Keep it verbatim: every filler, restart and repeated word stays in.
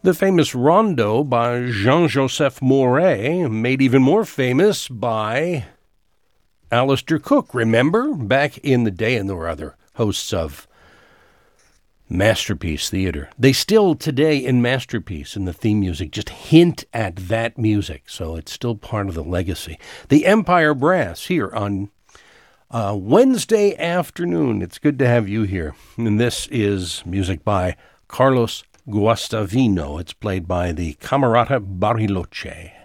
The famous Rondo by Jean-Joseph Mouret, made even more famous by Alistair Cook. Remember? Back in the day, and there were other hosts of Masterpiece Theater. They still today in Masterpiece, in the theme music, just hint at that music, so it's still part of the legacy. The Empire Brass here on uh, Wednesday afternoon. It's good to have you here. And this is music by Carlos Guastavino. It's played by the Camerata Bariloche.